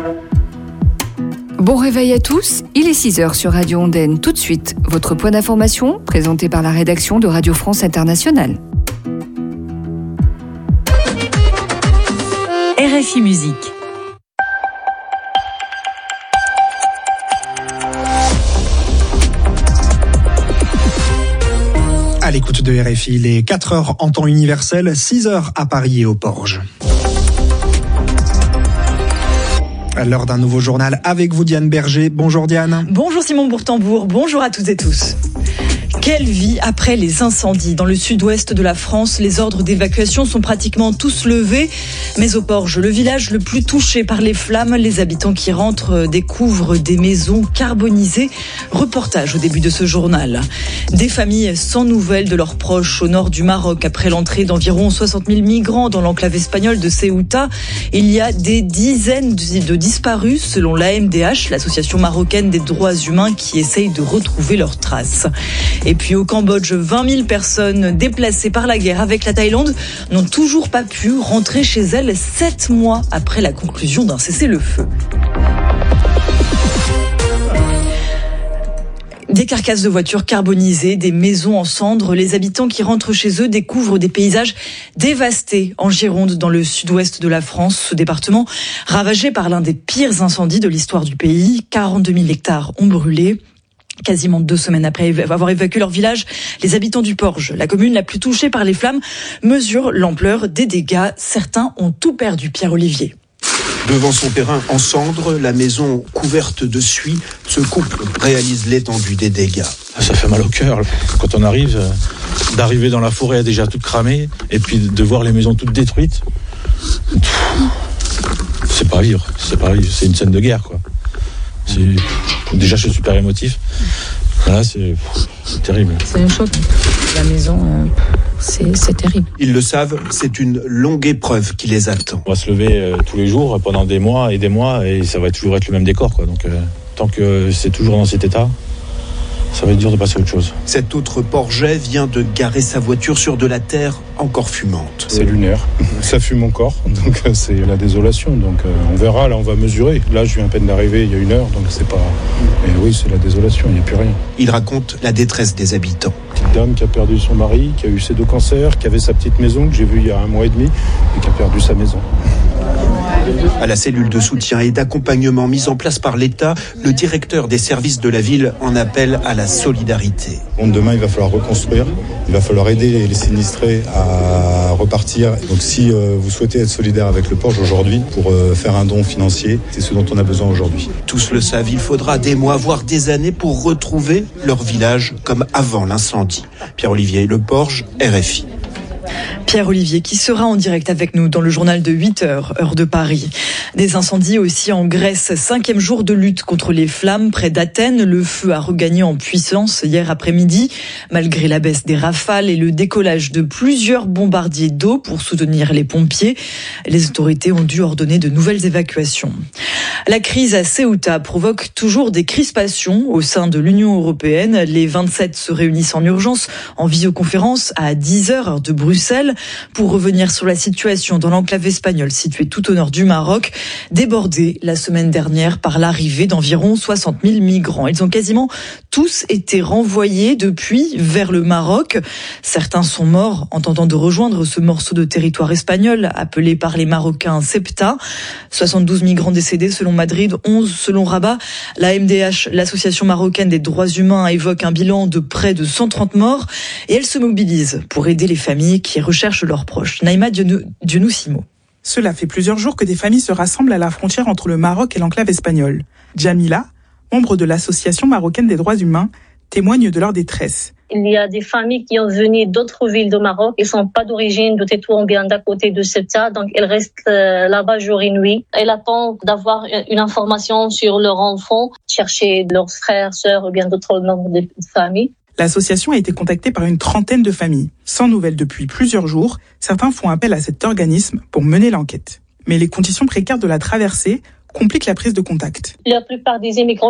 Bon réveil à tous, il est 6h sur Radio Ondaine. Tout de suite, votre point d'information présenté par la rédaction de Radio France Internationale. RFI Musique. À l'écoute de RFI, les 4h en temps universel, 6h à Paris et aux Porges. À l'heure d'un nouveau journal avec vous, Diane Berger. Bonjour Diane. Bonjour Simon Bourtambour, bonjour à toutes et tous. Quelle vie après les incendies. Dans le sud-ouest de la France, les ordres d'évacuation sont pratiquement tous levés. Mais au Porges, le village le plus touché par les flammes, les habitants qui rentrent découvrent des maisons carbonisées. Reportage au début de ce journal. Des familles sans nouvelles de leurs proches au nord du Maroc. Après l'entrée d'environ 60 000 migrants dans l'enclave espagnole de Ceuta, il y a des dizaines de disparus selon l'AMDH, l'association marocaine des droits humains, qui essaye de retrouver leurs traces. Et puis au Cambodge, 20 000 personnes déplacées par la guerre avec la Thaïlande n'ont toujours pas pu rentrer chez elles 7 mois après la conclusion d'un cessez-le-feu. Des carcasses de voitures carbonisées, des maisons en cendres. Les habitants qui rentrent chez eux découvrent des paysages dévastés en Gironde, dans le sud-ouest de la France. Ce département ravagé par l'un des pires incendies de l'histoire du pays. 42 000 hectares ont brûlé. Quasiment 2 semaines après avoir évacué leur village, les habitants du Porges, la commune la plus touchée par les flammes, mesurent l'ampleur des dégâts. Certains ont tout perdu. Pierre-Olivier. Devant son terrain en cendres, la maison couverte de suie, ce couple réalise l'étendue des dégâts. Ça fait mal au cœur quand on arrive, d'arriver dans la forêt déjà toute cramée et puis de voir les maisons toutes détruites. C'est pas vivre, c'est une scène de guerre quoi. Déjà je suis super émotif. Là c'est terrible. C'est un choc. La maison, c'est terrible. Ils le savent, c'est une longue épreuve qui les attend. On va se lever tous les jours pendant des mois et ça va toujours être le même décor quoi. Donc tant que c'est toujours dans cet état, ça va être dur de passer à autre chose. Cet autre Porgais vient de garer sa voiture sur de la terre encore fumante. C'est lunaire, ça fume encore, donc c'est la désolation. Donc on verra, là on va mesurer. Là je viens à peine d'arriver il y a 1 heure, donc c'est pas... Mais oui, c'est la désolation, il n'y a plus rien. Il raconte la détresse des habitants. Petite dame qui a perdu son mari, qui a eu ses 2 cancers, qui avait sa petite maison que j'ai vue il y a 1 mois et demi et qui a perdu sa maison. À la cellule de soutien et d'accompagnement mise en place par l'État, le directeur des services de la ville en appelle à la solidarité. Demain, il va falloir reconstruire, il va falloir aider les sinistrés à repartir. Donc si vous souhaitez être solidaire avec le Porge aujourd'hui pour faire un don financier, c'est ce dont on a besoin aujourd'hui. Tous le savent, il faudra des mois, voire des années pour retrouver leur village comme avant l'incendie. Pierre-Olivier, Le Porge, RFI. Pierre-Olivier qui sera en direct avec nous dans le journal de 8h, heure de Paris. Des incendies aussi en Grèce, 5e jour de lutte contre les flammes près d'Athènes. Le feu a regagné en puissance hier après-midi, malgré la baisse des rafales et le décollage de plusieurs bombardiers d'eau pour soutenir les pompiers. Les autorités ont dû ordonner de nouvelles évacuations. La crise à Ceuta provoque toujours des crispations au sein de l'Union européenne. Les 27 se réunissent en urgence en visioconférence à 10h, heure de Bruxelles, pour revenir sur la situation dans l'enclave espagnole située tout au nord du Maroc, débordée la semaine dernière par l'arrivée d'environ 60 000 migrants. Ils ont quasiment tous été renvoyés depuis vers le Maroc. Certains sont morts en tentant de rejoindre ce morceau de territoire espagnol appelé par les Marocains Ceuta. 72 migrants décédés selon Madrid, 11 selon Rabat. La MDH, l'association marocaine des droits humains, évoque un bilan de près de 130 morts et elle se mobilise pour aider les familles qui recherchent leurs proches. Naïma Dionoussimo. Cela fait plusieurs jours que des familles se rassemblent à la frontière entre le Maroc et l'enclave espagnole. Jamila, membre de l'association marocaine des droits humains, témoigne de leur détresse. Il y a des familles qui ont venu d'autres villes de Maroc. Ils sont pas d'origine de Tétouan ou bien d'à côté de Ceuta. Donc, elles restent là-bas jour et nuit. Elles attendent d'avoir une information sur leur enfant, chercher leurs frères, sœurs ou bien d'autres membres de famille. L'association a été contactée par une trentaine de familles. Sans nouvelles depuis plusieurs jours, certains font appel à cet organisme pour mener l'enquête. Mais les conditions précaires de la traversée compliquent la prise de contact. La plupart des immigrants, ils ont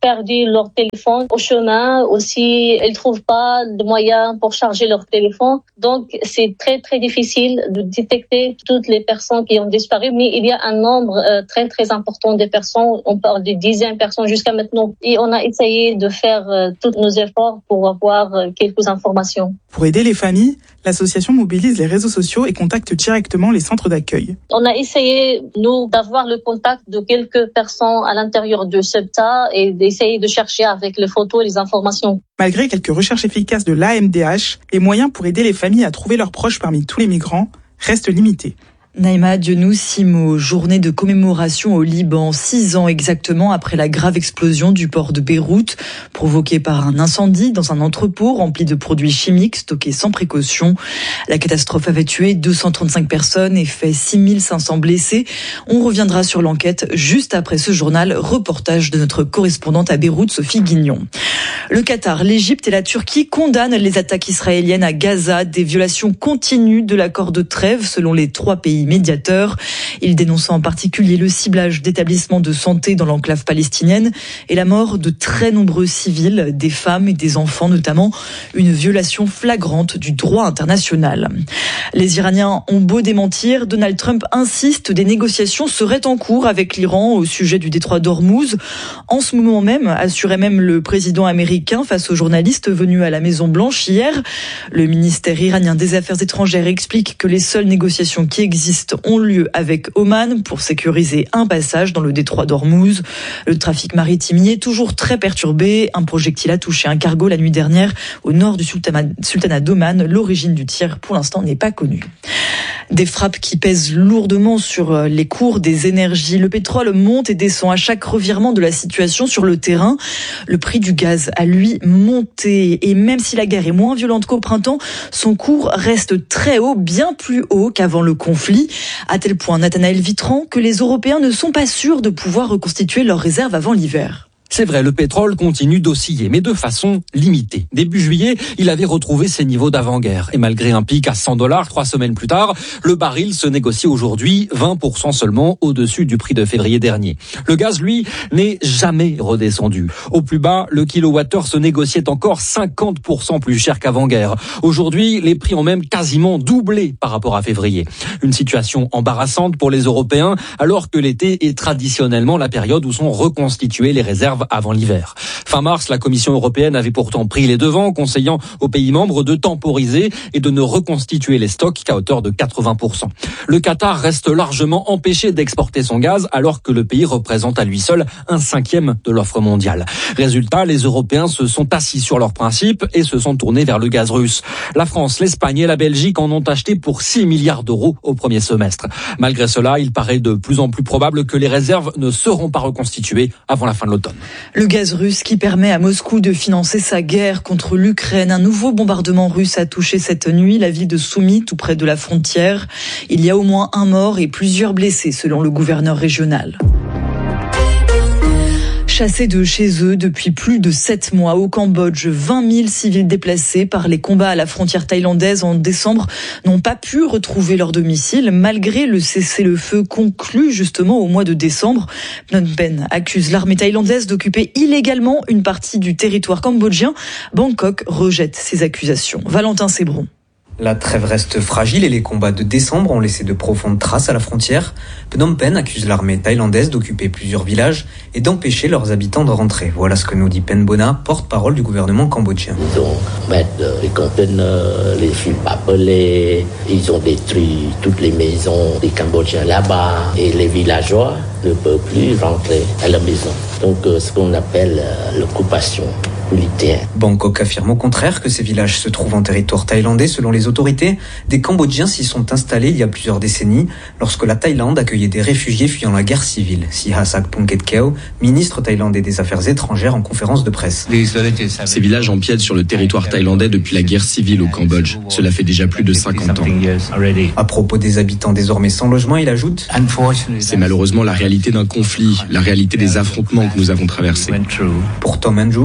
perdu leur téléphone au chemin. Aussi, ils trouvent pas de moyens pour charger leur téléphone. Donc, c'est très, très difficile de détecter toutes les personnes qui ont disparu. Mais il y a un nombre très, très important de personnes. On parle de dizaines de personnes jusqu'à maintenant. Et on a essayé de faire tous nos efforts pour avoir quelques informations. Pour aider les familles, l'association mobilise les réseaux sociaux et contacte directement les centres d'accueil. On a essayé, nous, d'avoir le contact de quelques personnes à l'intérieur de Ceuta et d'essayer de chercher avec les photos et les informations. Malgré quelques recherches efficaces de l'AMDH, les moyens pour aider les familles à trouver leurs proches parmi tous les migrants restent limités. Naïma Dionou-Simo, journée de commémoration au Liban, 6 ans exactement après la grave explosion du port de Beyrouth, provoquée par un incendie dans un entrepôt rempli de produits chimiques stockés sans précaution. La catastrophe avait tué 235 personnes et fait 6500 blessés. On reviendra sur l'enquête juste après ce journal, reportage de notre correspondante à Beyrouth, Sophie Guignon. Le Qatar, l'Égypte et la Turquie condamnent les attaques israéliennes à Gaza, des violations continues de l'accord de trêve selon les 3 pays médiateurs. Ils dénoncent en particulier le ciblage d'établissements de santé dans l'enclave palestinienne et la mort de très nombreux civils, des femmes et des enfants notamment, une violation flagrante du droit international. Les Iraniens ont beau démentir, Donald Trump insiste, des négociations seraient en cours avec l'Iran au sujet du détroit d'Ormuz. En ce moment même, assurait même le président américain face aux journalistes venus à la Maison-Blanche hier. Le ministère iranien des Affaires étrangères explique que les seules négociations qui existent ont lieu avec Oman pour sécuriser un passage dans le détroit d'Ormuz. Le trafic maritime y est toujours très perturbé. Un projectile a touché un cargo la nuit dernière au nord du sultanat d'Oman. L'origine du tir, pour l'instant, n'est pas connue. Des frappes qui pèsent lourdement sur les cours des énergies. Le pétrole monte et descend à chaque revirement de la situation sur le terrain. Le prix du gaz a, lui, monté. Et même si la guerre est moins violente qu'au printemps, son cours reste très haut, bien plus haut qu'avant le conflit. À tel point, Nathanaël Vitran, que les Européens ne sont pas sûrs de pouvoir reconstituer leurs réserves avant l'hiver. C'est vrai, le pétrole continue d'osciller, mais de façon limitée. Début juillet, il avait retrouvé ses niveaux d'avant-guerre. Et malgré un pic à $100 3 semaines plus tard, le baril se négocie aujourd'hui 20% seulement au-dessus du prix de février dernier. Le gaz, lui, n'est jamais redescendu. Au plus bas, le kilowattheure se négociait encore 50% plus cher qu'avant-guerre. Aujourd'hui, les prix ont même quasiment doublé par rapport à février. Une situation embarrassante pour les Européens, alors que l'été est traditionnellement la période où sont reconstituées les réserves avant l'hiver. Fin mars, la Commission européenne avait pourtant pris les devants, conseillant aux pays membres de temporiser et de ne reconstituer les stocks qu'à hauteur de 80%. Le Qatar reste largement empêché d'exporter son gaz, alors que le pays représente à lui seul 1/5 de l'offre mondiale. Résultat, les Européens se sont assis sur leurs principes et se sont tournés vers le gaz russe. La France, l'Espagne et la Belgique en ont acheté pour 6 milliards d'euros au premier semestre. Malgré cela, il paraît de plus en plus probable que les réserves ne seront pas reconstituées avant la fin de l'automne. Le gaz russe qui permet à Moscou de financer sa guerre contre l'Ukraine. Un nouveau bombardement russe a touché cette nuit la ville de Soumy, tout près de la frontière. Il y a au moins un mort et plusieurs blessés, selon le gouverneur régional. Chassés de chez eux depuis plus de 7 mois au Cambodge, 20 000 civils déplacés par les combats à la frontière thaïlandaise en décembre n'ont pas pu retrouver leur domicile malgré le cessez-le-feu conclu justement au mois de décembre. Phnom Penh accuse l'armée thaïlandaise d'occuper illégalement une partie du territoire cambodgien. Bangkok rejette ces accusations. Valentin Sébron. La trêve reste fragile et les combats de décembre ont laissé de profondes traces à la frontière. Phnom Penh accuse l'armée thaïlandaise d'occuper plusieurs villages et d'empêcher leurs habitants de rentrer. Voilà ce que nous dit Pen Bona, porte-parole du gouvernement cambodgien. Ils ont mis les conteneurs, les fils barbelés, ils ont détruit toutes les maisons des Cambodgiens là-bas et les villageois ne peuvent plus rentrer à la maison. Donc ce qu'on appelle l'occupation militaire. Bangkok affirme au contraire que ces villages se trouvent en territoire thaïlandais selon les autorités. Des Cambodgiens s'y sont installés il y a plusieurs décennies lorsque la Thaïlande accueillait des réfugiés fuyant la guerre civile. Sihasak Phuket-Keo, ministre thaïlandais des Affaires étrangères en conférence de presse. Ces villages empiètent sur le territoire thaïlandais depuis la guerre civile au Cambodge. Cela fait déjà plus de 50 ans. À propos des habitants désormais sans logement, il ajoute: c'est malheureusement la réalité d'un conflit, la réalité des affrontements que nous avons traversés. Pour Tom Andrews,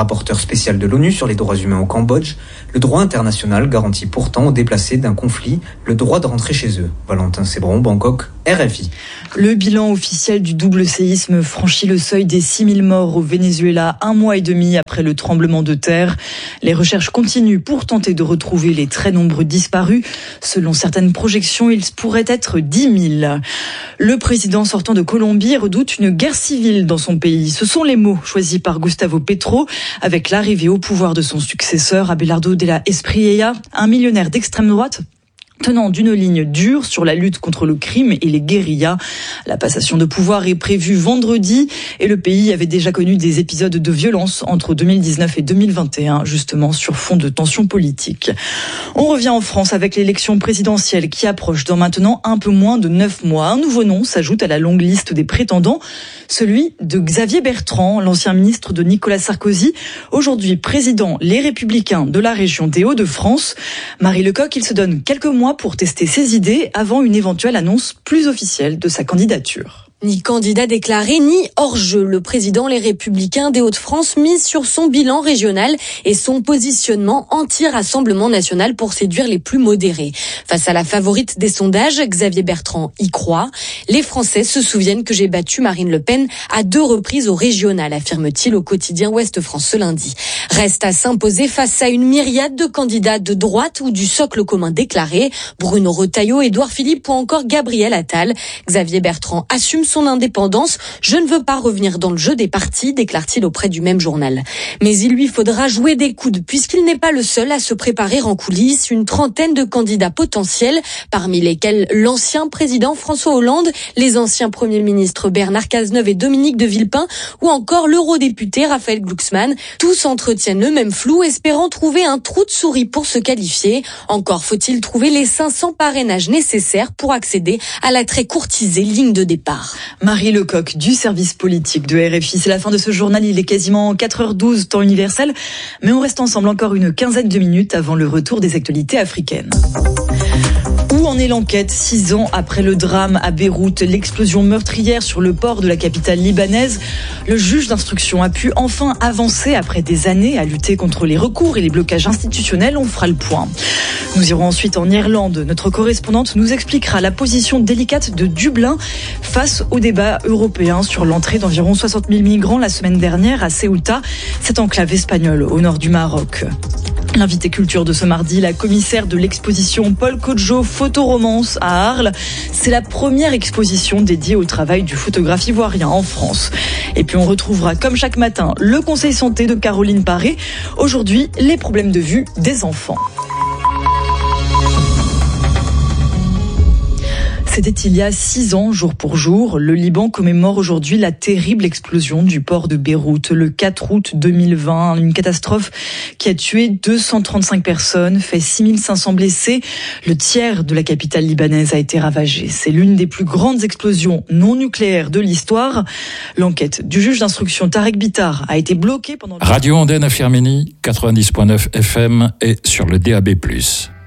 rapporteur spécial de l'ONU sur les droits humains au Cambodge, le droit international garantit pourtant aux déplacés d'un conflit le droit de rentrer chez eux. Valentin Sébron, Bangkok, RFI. Le bilan officiel du double séisme franchit le seuil des 6000 morts au Venezuela 1 mois et demi après le tremblement de terre. Les recherches continuent pour tenter de retrouver les très nombreux disparus. Selon certaines projections, ils pourraient être 10 000. Le président sortant de Colombie redoute une guerre civile dans son pays. Ce sont les mots choisis par Gustavo Petro avec l'arrivée au pouvoir de son successeur Abelardo de la Espriella, un millionnaire d'extrême droite tenant d'une ligne dure sur la lutte contre le crime et les guérillas. La passation de pouvoir est prévue vendredi et le pays avait déjà connu des épisodes de violence entre 2019 et 2021, justement sur fond de tensions politiques. On revient en France avec l'élection présidentielle qui approche dans maintenant un peu moins de 9 mois. Un nouveau nom s'ajoute à la longue liste des prétendants, celui de Xavier Bertrand, l'ancien ministre de Nicolas Sarkozy, aujourd'hui président Les Républicains de la région des Hauts-de-France. Marie Lecoq, il se donne quelques mois pour tester ses idées avant une éventuelle annonce plus officielle de sa candidature. Ni candidat déclaré, ni hors-jeu. Le président Les Républicains des Hauts-de-France mise sur son bilan régional et son positionnement anti-Rassemblement national pour séduire les plus modérés. Face à la favorite des sondages, Xavier Bertrand y croit. Les Français se souviennent que j'ai battu Marine Le Pen à 2 reprises au régional, affirme-t-il au quotidien Ouest France ce lundi. Reste à s'imposer face à une myriade de candidats de droite ou du socle commun déclaré. Bruno Retailleau, Édouard Philippe ou encore Gabriel Attal. Xavier Bertrand assume son indépendance. Je ne veux pas revenir dans le jeu des partis, déclare-t-il auprès du même journal. Mais il lui faudra jouer des coudes puisqu'il n'est pas le seul à se préparer en coulisses. Une trentaine de candidats potentiels, parmi lesquels l'ancien président François Hollande, les anciens premiers ministres Bernard Cazeneuve et Dominique de Villepin ou encore l'eurodéputé Raphaël Glucksmann. Tous entretiennent le même flou, espérant trouver un trou de souris pour se qualifier. Encore faut-il trouver les 500 parrainages nécessaires pour accéder à la très courtisée ligne de départ. Marie Lecoq du service politique de RFI. C'est la fin de ce journal. Il est quasiment 4h12 temps universel. Mais on reste ensemble encore une quinzaine de minutes avant le retour des actualités africaines. Où en est l'enquête 6 ans après le drame à Beyrouth, l'explosion meurtrière sur le port de la capitale libanaise? Le juge d'instruction a pu enfin avancer après des années à lutter contre les recours et les blocages institutionnels. On fera le point. Nous irons ensuite en Irlande. Notre correspondante nous expliquera la position délicate de Dublin face au débat européen sur l'entrée d'environ 60 000 migrants la semaine dernière à Ceuta, cette enclave espagnole au nord du Maroc. L'invité culture de ce mardi, la commissaire de l'exposition Paul Codjo Photoromance à Arles. C'est la première exposition dédiée au travail du photographe ivoirien en France. Et puis on retrouvera comme chaque matin le conseil santé de Caroline Paré. Aujourd'hui, les problèmes de vue des enfants. C'était il y a 6 ans, jour pour jour. Le Liban commémore aujourd'hui la terrible explosion du port de Beyrouth le 4 août 2020. Une catastrophe qui a tué 235 personnes, fait 6500 blessés. Le tiers de la capitale libanaise a été ravagé. C'est l'une des plus grandes explosions non nucléaires de l'histoire. L'enquête du juge d'instruction Tarek Bitar a été bloquée pendant... Radio Andenne à Firminy, 90.9 FM et sur le DAB+.